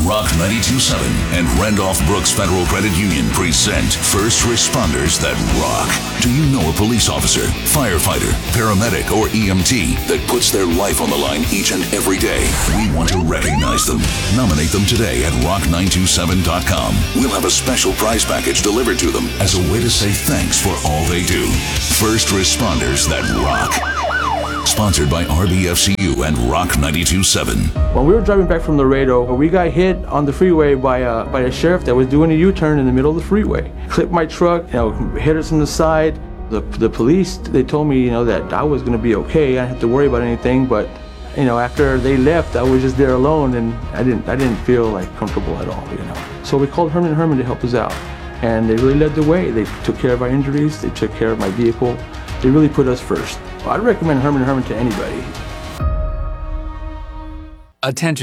Rock 92.7 and Randolph Brooks Federal Credit Union present First Responders That Rock. Do you know a police officer, firefighter, paramedic, or EMT that puts their life on the line each and every day? We want to recognize them. Nominate them today at rock927.com. We'll have a special prize package delivered to them as a way to say thanks for all they do. First Responders That Rock. Sponsored by RBFCU and Rock 92.7. When we were driving back from Laredo, we got hit on the freeway by a sheriff that was doing a U-turn in the middle of the freeway. Clipped my truck, hit us on the side. The police, they told me, that I was going to be okay. I didn't have to worry about anything. But, after they left, I was just there alone, and I didn't feel comfortable at all. So we called Herman & Herman to help us out, and they really led the way. They took care of our injuries. They took care of my vehicle. They really put us first. I'd recommend Herman & Herman to anybody. Attention.